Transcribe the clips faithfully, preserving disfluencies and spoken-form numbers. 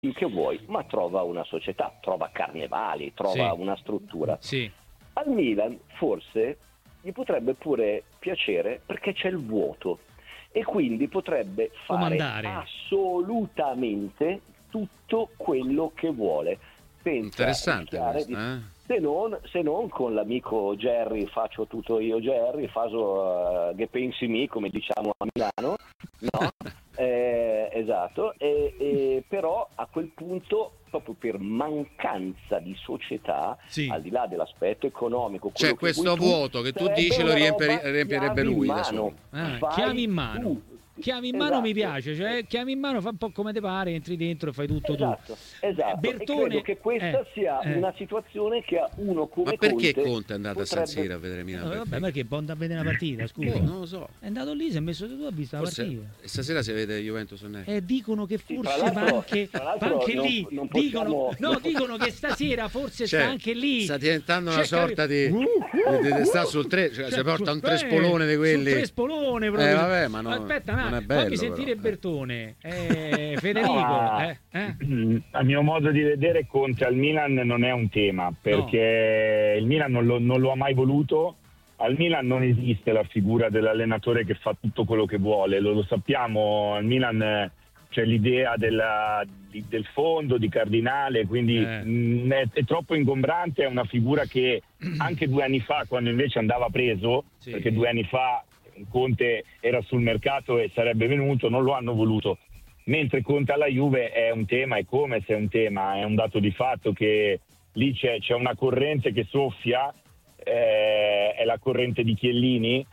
che vuoi, ma trova una società, trova carnevali, trova Sì. una struttura. Sì. Al Milan forse gli potrebbe pure piacere perché c'è il vuoto e quindi potrebbe fare Comandare. assolutamente tutto quello che vuole senza Interessante rischiare questo, di... eh? Se non, se non con l'amico Jerry, faccio tutto io Jerry, faccio uh, che pensi mi, come diciamo a Milano, no? Eh, esatto, e, e però a quel punto, proprio per mancanza di società, Sì. al di là dell'aspetto economico, C'è quello che questo vuoi tu, vuoto che tu sarebbe dici lo una riempie- roba riempierebbe chiavi in lui da mano. solo. Ah, Fai chiavi in mano. tu. Chiavi in mano Esatto. mi piace, cioè chiavi in mano fa un po' come te pare, entri dentro e fai tutto Esatto, tu. esatto. Bertone, E credo che questa eh, sia eh. una situazione che a uno come Ma perché Conte, Conte è andato a San potrebbe... Siro a vedere Milan? No, vabbè, Perfetto. perché può andare a vedere una partita, scusa. Boh, non lo so. È andato lì, si è messo tu, ha visto la Forse partita. stasera si vede Juventus o no? E dicono che Sì, forse tra va l'altro- anche, tra va l'altro anche non- lì. non dicono, possiamo- no, dicono che stasera forse Cioè, sta anche lì. sta diventando una Cioè, sorta di, capi- di, di- di- sta sul tre, cioè, Cioè, si porta un su- trespolone eh, di quelli. sul trespolone proprio. Eh, vabbè, ma no- Aspetta, non no, è bello, fammi sentire però. Bertone. Eh, Federico, No, eh, eh? a mio modo di vedere Conte al Milan non è un tema, perché il Milan non lo, non lo ha mai voluto. Al Milan non esiste la figura dell'allenatore che fa tutto quello che vuole, lo, lo sappiamo. Al Milan eh, c'è l'idea della, di- del fondo, di Cardinale, quindi Eh. mh, è, è troppo ingombrante, è una figura che anche due anni fa, quando invece andava preso, Sì. perché due anni fa Conte era sul mercato e sarebbe venuto, non lo hanno voluto. Mentre Conte alla Juve è un tema, è come se è un tema, è un dato di fatto che lì c'è, c'è una corrente che soffia, eh, è la corrente di Chiellini,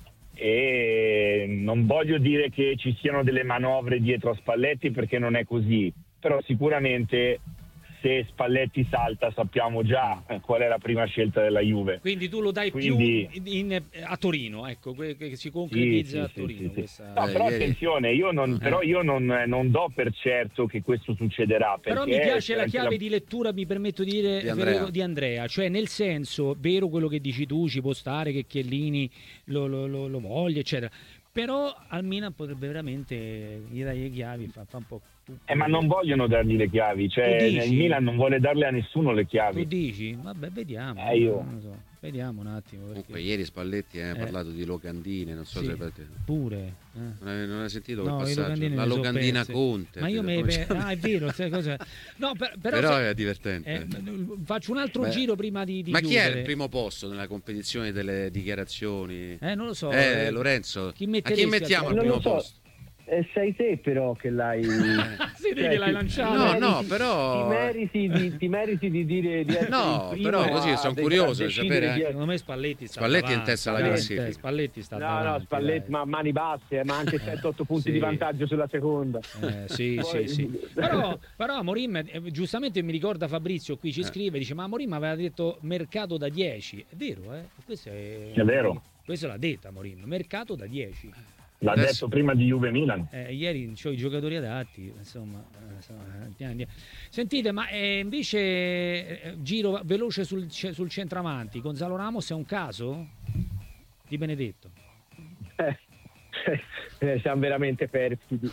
e non voglio dire che ci siano delle manovre dietro a Spalletti perché non è così, però sicuramente se Spalletti salta sappiamo già eh, qual è la prima scelta della Juve. Quindi tu lo dai Quindi- più in- in- a Torino, ecco, que- che si concretizza Sì, a sì, sì, Torino. sì, sì. questa- No, Eh, però ieri- attenzione, io non, Eh. però io non, non do per certo che questo succederà. Però mi perché piace la anche chiave di lettura, mi permetto di dire, Di Andrea. Federico, di Andrea, cioè nel senso, vero quello che dici tu, ci può stare che Chiellini lo, lo, lo, lo voglia, eccetera, però al Milan potrebbe veramente gli dai le chiavi, fa, fa un po' tutto. Eh, ma non vogliono dargli le chiavi, cioè Tu dici? nel Milan non vuole darle a nessuno le Tu chiavi. dici? Vabbè, vediamo. Eh, io- non lo so. Vediamo un attimo. Perché... Comunque ieri Spalletti eh, ha Eh. parlato di locandine, non so Sì, se avete- pure. eh. non hai, non hai sentito No, quel i passaggio? locandini La me le so locandina perse. Conte. Ma io come me... si- Ah, è vero, sai cosa... No, per- però, Però se- è divertente. eh, faccio un altro Beh, giro prima di, di Ma chi è chiudere. il primo posto nella competizione delle dichiarazioni? Eh, non lo so. Eh, eh, Lorenzo, chi a metteresti chi mettiamo al al Non primo lo so. posto? Eh, sei te però che l'hai... Sì, te che l'hai ti- lanciato. ti No, meriti- no, però- Ti meriti di, ti meriti di dire di essere No, il primo però a- così sono a curioso di decidere sapere, chi eh. è- Secondo me Spalletti sta Spalletti è in davanti, testa alla Spalletti- classifica. Spalletti sta No, davanti, no, Spalletti, dai. ma mani basse, ma anche sette otto punti Sì. di vantaggio sulla seconda. Eh, sì, Poi- sì, sì. Però, però Amorim, eh, giustamente mi ricorda Fabrizio, qui ci Eh. scrive, dice ma Amorim aveva detto mercato da dieci. È vero, eh? Questo è, È vero. Questo l'ha detto Amorim, mercato da dieci. L'ha Adesso- detto prima di Juve Milan. Eh, ieri c'ho i giocatori adatti, insomma. eh, insomma, andiamo, andiamo. Sentite, ma eh, invece eh, giro veloce sul, ce- sul centravanti, Gonzalo Ramos è un caso? Di Benedetto. Eh, eh, siamo veramente perfidi.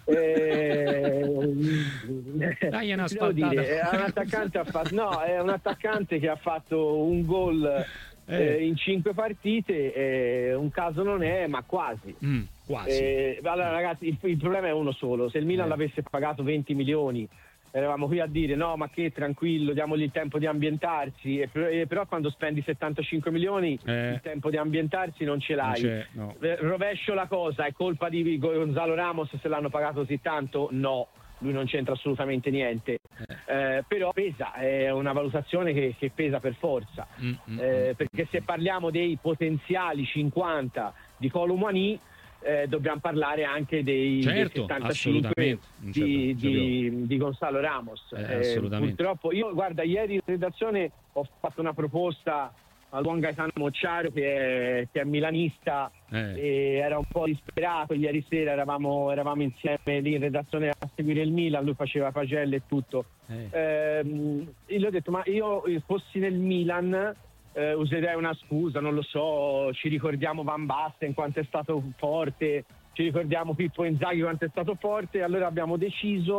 Eh, Dai una ti devo spaltata. dire, è un attaccante ha fatto, no, è un attaccante che ha fatto un gol eh, in cinque partite, eh, un caso non è, ma quasi. Mm, quasi. Eh, allora ragazzi, il, il problema è uno solo: se il Milan Eh. l'avesse pagato venti milioni, eravamo qui a dire no, ma che tranquillo, diamogli il tempo di ambientarsi, e, per- e però quando spendi settantacinque milioni Eh. il tempo di ambientarsi non ce Non l'hai. c'è, no. Eh, Rovescio la cosa, è colpa di Gonzalo Ramos se l'hanno pagato così tanto? No, lui non c'entra assolutamente niente. Eh, però pesa, è una valutazione che, che pesa per forza. Mm, mm, Eh, mm. perché se parliamo dei potenziali cinquanta di Colomani, eh, dobbiamo parlare anche dei, Certo, dei settantacinque assolutamente. Non c'è- di, non c'è di, di Gonzalo Ramos. Eh, Eh, assolutamente. purtroppo io, guarda, ieri in redazione ho fatto una proposta al buon Gaetano Mocciaro che è, che è milanista, Eh. e era un po' disperato. Ieri sera eravamo, eravamo insieme lì in redazione a seguire il Milan, lui faceva pagelle e tutto. Eh. Ehm, io gli ho detto, ma io eh, fossi nel Milan eh, userei una scusa, non lo so, ci ricordiamo Van Basten quanto è stato forte, ci ricordiamo Pippo Inzaghi quanto è stato forte, allora abbiamo deciso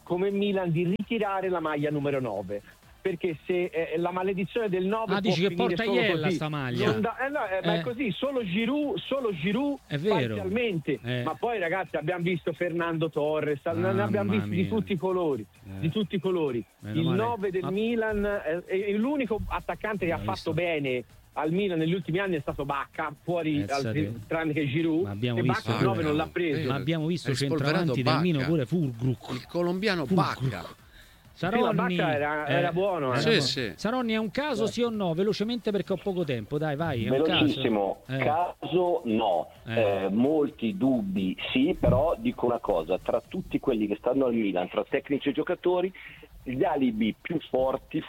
come Milan di ritirare la maglia numero nove. Perché se eh, la maledizione del nove ah, può dici che finire porta solo Iella così. sta maglia Non da, eh no, eh, ma eh. è così, solo Giroud, solo Giroud è vero. parzialmente, eh. ma poi ragazzi abbiamo visto Fernando Torres, ne Mamma abbiamo visti mia. di tutti i colori, eh. di tutti i colori. Meno Il male. nove del ma... Milan è, è l'unico attaccante che Ma ha fatto visto. bene al Milan negli ultimi anni è stato Bacca, fuori Pensate. al, tranne che Giroud, Ma abbiamo e visto Bacca il pure- nove non l'ha preso. ma abbiamo visto Hai spolverato centravanti del Bacca. Mino pure Fulgruc. Il colombiano Fulgruc. Bacca. Saronni, Sì, la Bacca era- era buono, era eh. buono. Sì, sì. Saronni, è un caso sì o no? Velocemente perché ho poco tempo, dai, vai. È un Velocissimo, caso. Eh. caso no, Eh. Eh, molti dubbi sì, però dico una cosa, tra tutti quelli che stanno al Milan, tra tecnici e giocatori, gli alibi più forti,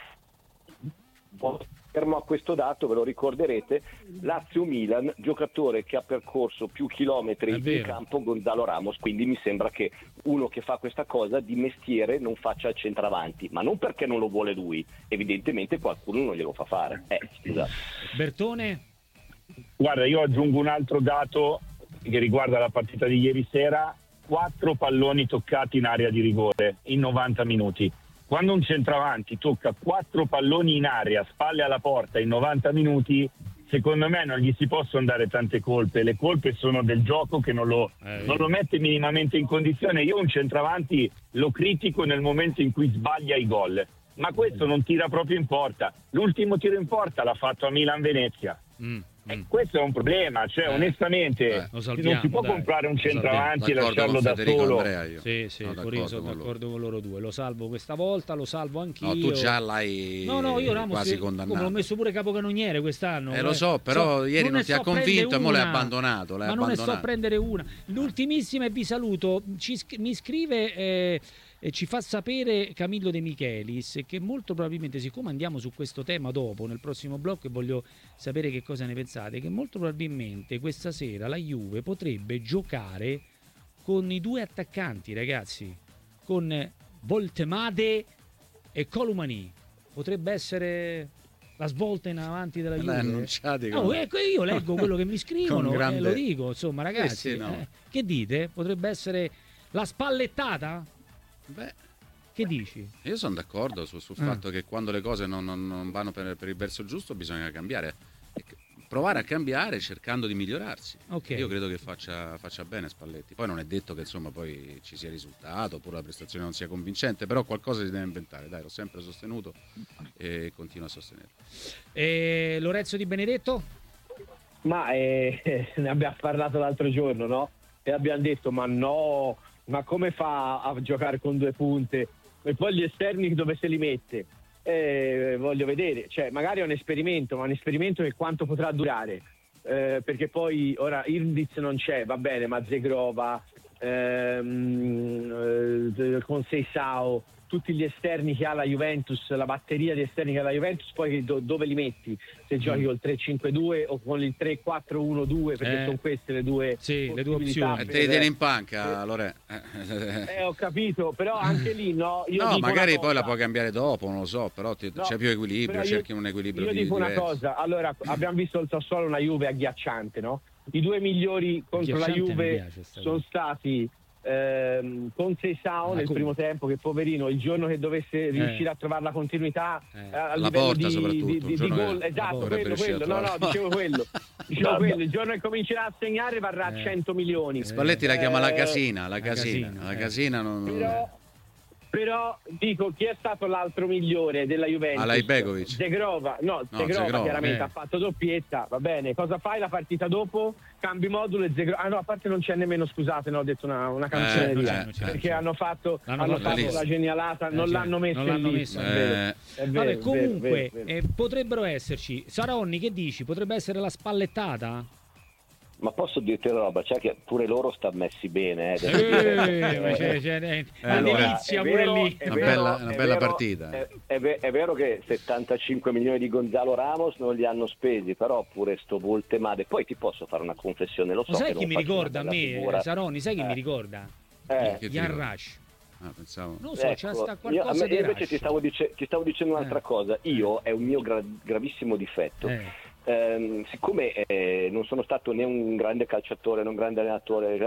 fermo a questo dato, ve lo ricorderete, Lazio-Milan, giocatore che ha percorso più È chilometri in vero. campo, Gonzalo Ramos, quindi mi sembra che uno che fa questa cosa di mestiere non faccia il centravanti, ma non perché non lo vuole lui, evidentemente qualcuno non glielo fa fare. Eh, esatto. Bertone? Guarda, io aggiungo un altro dato che riguarda la partita di ieri sera: quattro palloni toccati in area di rigore in novanta minuti. Quando un centravanti tocca quattro palloni in area, spalle alla porta in novanta minuti, secondo me non gli si possono dare tante colpe. Le colpe sono del gioco che non lo, Eh, non lo mette minimamente in condizione. Io un centravanti lo critico nel momento in cui sbaglia i gol, ma questo non tira proprio in porta. L'ultimo tiro in porta l'ha fatto a Milan-Venezia. Mm, E mm. questo è un problema, cioè Eh, onestamente eh, lo salviamo, non si può dai. comprare un Lo salviamo. centravanti e D'accordo lasciarlo con da Federico solo. Andrea io. Sì, sì, Sono pure io sono con loro. d'accordo con loro due. Lo salvo questa volta, lo salvo anch'io. No, tu già l'hai No, no, io Ramos quasi come condannato. l'ho messo pure capocannoniere quest'anno. Eh, lo so, però ieri non ne ti ha so convinto prendere e mo l'hai una. abbandonato, l'hai ma non ne so abbandonato. prendere una. L'ultimissima e vi saluto. Ci sc- mi scrive eh, e ci fa sapere Camillo De Michelis che molto probabilmente, siccome andiamo su questo tema dopo nel prossimo blocco e voglio sapere che cosa ne pensate, che molto probabilmente questa sera la Juve potrebbe giocare con i due attaccanti, ragazzi, con Voltemade e Colomani. Potrebbe essere la svolta in avanti della Juve. L'hai annunciati No, con- ecco, io leggo quello che mi scrivono Con grande- e lo dico, insomma, ragazzi. Eh sì, no. eh, che dite? Potrebbe essere la spallettata? Beh, Che dici? io sono d'accordo su- sul Ah. fatto che quando le cose non, non- non vanno per, per il verso giusto bisogna cambiare. E c- provare a cambiare cercando di migliorarsi. Ok. Io credo che faccia, faccia bene Spalletti. Poi non è detto che insomma poi ci sia risultato oppure la prestazione non sia convincente, però qualcosa si deve inventare. Dai, l'ho sempre sostenuto e continuo a sostenerlo. E Lorenzo Di Benedetto? Ma eh, ne abbiamo parlato l'altro giorno, no? E abbiamo detto, ma no, ma come fa a giocare con due punte? E poi gli esterni dove se li mette? Eh, voglio vedere, cioè magari è un esperimento, ma un esperimento che quanto potrà durare? Eh, perché poi ora Irdiz non c'è, va bene, ma Zegrova, ehm, eh, con Seisao, tutti gli esterni che ha la Juventus, la batteria di esterni che ha la Juventus, poi do- dove li metti? Se giochi col tre cinque due o con il tre quattro uno due, perché Eh, sono queste le due sì, le due possibilità opzioni. E per- te li tieni in panca, Lore. Eh, ho capito, però anche lì no. Io No, dico magari una poi la cosa. puoi cambiare dopo, non lo so, però ti- No, c'è più equilibrio, però io- cerchi un equilibrio Io di dico una diverso. cosa, allora abbiamo visto il Sassuolo, una Juve agghiacciante, no? I due migliori contro la Agghiacciante mi Juve piace sta sono cosa. stati ehm, con Seisao Ma nel come? primo tempo, che poverino il giorno che dovesse riuscire a trovare la continuità Eh. eh, a La livello porta di, soprattutto, di, un di, di giorno che gol, la esatto, porta dovrebbe quello, riuscire quello, a no no, trovare. dicevo quello, dicevo quello, il giorno che comincerà a segnare varrà Eh. cento milioni. Spalletti la chiama la Eh, casina, la la casina, casina, la eh. casina non... Però, però dico, chi è stato l'altro migliore della Juventus? Alajbegovic. Zegrova, no, No, Zegrova, Zegrova, chiaramente eh. ha fatto doppietta, va bene. Cosa fai la partita dopo? Cambi modulo e Zegrova. Ah no, a parte non c'è nemmeno, scusate, no, ho detto una, una canzoneria. Eh, non c'è, perché eh, hanno fatto, L'hanno hanno fatto fatto lì. la genialata, Eh, non cioè, l'hanno messo non l'hanno in messo, lista. eh. È vero, è vero, Vabbè, è comunque vero, è vero. eh, potrebbero esserci. Saronni, che dici? Potrebbe essere la spallettata? Ma posso dirti una roba, cioè che pure loro stanno messi bene. Eh, devo Eh, dire. ma c'è- c'è- eh, la allora, delizia è pure vero- lì. è Una vero- bella- una è bella vero- partita. È, è ve- è vero che settantacinque milioni di Gonzalo Ramos non li hanno spesi, però pure sto Voltemade. Poi ti posso fare una confessione, lo so. Lo sai che chi non mi faccio una ricorda a bella me, figura. eh, Saronni? Sai chi Eh. mi ricorda? Eh, Che ti Jan ricorda? Rush. Ah, pensavo. Non so, c'è ecco, sta io, a qualcosa me- di io invece Rush. ti stavo, dice- ti stavo dicendo un'altra Eh. cosa. Io, è un mio gra- gravissimo difetto. Eh. Ehm, siccome eh, non sono stato né un grande calciatore né un grande allenatore, cioè,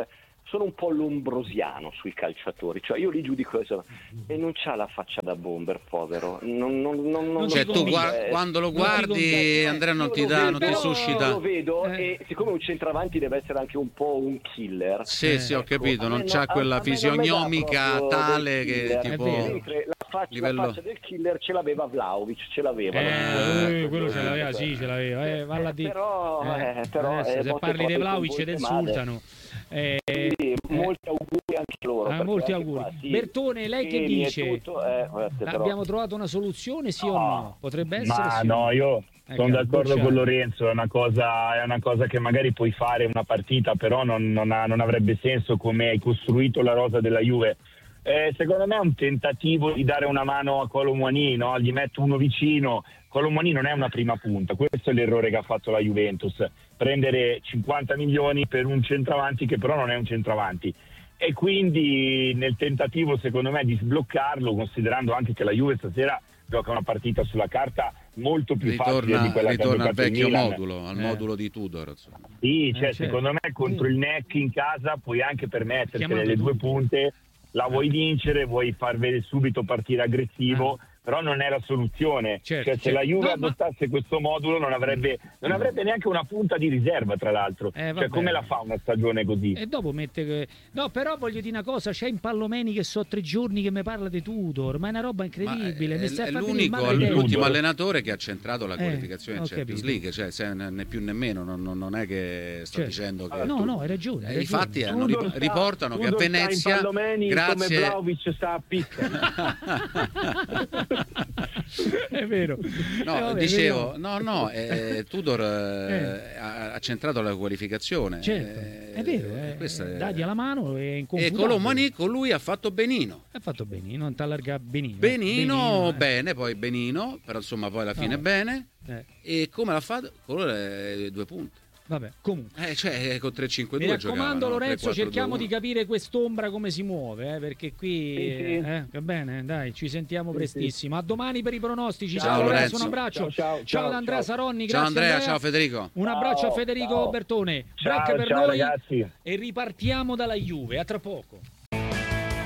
sono un po' lombrosiano sui calciatori, cioè io li giudico e non c'ha la faccia da bomber, povero. Non, non, non, non cioè lo tu so, guarda, eh, quando lo non guardi, Andrea, non ti dà, non ti suscita. Io lo vedo Eh. e siccome un centravanti deve essere anche un po' un killer. Sì, Eh, sì, ho ecco, capito, a non me c'ha no- a- quella a me non mi dà fisionomica proprio tale del che killer. tipo È vero. Mentre la faccia, livello- la faccia del killer ce l'aveva Vlahovic, ce l'aveva. Eh, Eh, quello ce l'aveva, sì, ce l'aveva. Eh, valla di. Però, eh, però, adesso, eh, se botte parli di proprio Vlahovic con ti volte male. insultano. Eh, Quindi molti auguri anche loro. ah, perché molti anche auguri. qua, sì, Bertone, lei che schemi e dice? tutto, eh, guardate, però- Abbiamo trovato una soluzione, sì o No, no? Potrebbe essere Ma sì o no, io Ecco, sono d'accordo bocciato. con Lorenzo, è una, cosa, è una cosa che magari puoi fare una partita, però non, non, ha- non avrebbe senso come hai costruito la rosa della Juve. Eh, secondo me è un tentativo di dare una mano a Kolo Muani, no? Gli metto uno vicino. Kolo Muani non è una prima punta, questo è l'errore che ha fatto la Juventus, prendere cinquanta milioni per un centravanti che però non è un centravanti. E quindi nel tentativo secondo me di sbloccarlo, considerando anche che la Juve stasera gioca una partita sulla carta molto più facile di ritorna, quella che ha ritorna al giocato il vecchio Milan. modulo, al Eh. modulo di Tudor, insomma. Sì, cioè, Eh, certo. secondo me contro il N E C in casa puoi anche permetterti Chiamato le due tutto. punte, la vuoi vincere, vuoi far vedere subito partire aggressivo, però non è la soluzione. Certo, cioè, se certo. la Juve No, ma- adottasse questo modulo non avrebbe, non avrebbe neanche una punta di riserva, tra l'altro. Eh, vabbè. cioè, come la fa una stagione così? E dopo mette che... No, però voglio dire una cosa, c'è Impallomeni che so tre giorni che mi parla di Tudor, ma è una roba incredibile. Ma mi è, sta a è far venire il l'unico, male dentro. l'ultimo allenatore che ha centrato la Eh, qualificazione in ho Champions capito. League, cioè se né più né meno, non, non- non è che sto Certo. dicendo che No, no, hai ragione. hai Eh, i ragione. fatti hanno Tudor rip- sta- riportano che a Tudor sta in Venezia Pallomeni come grazie Vlahovic sta a pizza. È vero. No, Eh, vabbè, dicevo, vediamo. no, no, eh, Tudor eh, ha, ha centrato la qualificazione. Certo, eh, è vero, eh, questa è- dagli alla mano è E inconfutabile. Colomani con lui ha fatto benino. Ha fatto benino, non t'allarga benino. Benino, eh. bene, poi benino, però insomma poi alla fine No. bene. Eh, E come l'ha fatto? Con eh, due punti. vabbè, comunque. Eh, cioè con tre cinque Mi due raccomando, giocavano, Lorenzo, tre quattro due cerchiamo di uno. capire quest'ombra come si muove, eh, perché qui Sì, sì. eh, va bene, dai, ci sentiamo Sì, prestissimo. A domani per i pronostici. Ciao, Ciao, Lorenzo, Lorenzo. un abbraccio. Ciao, ciao, Ciao ciao, ad Andrea ciao. Saronni, Ciao grazie Andrea, Andrea. ciao Federico. Un abbraccio Ciao, a Federico ciao. Bertone. Ciao, Break per ciao noi ragazzi. e ripartiamo dalla Juve. A tra poco.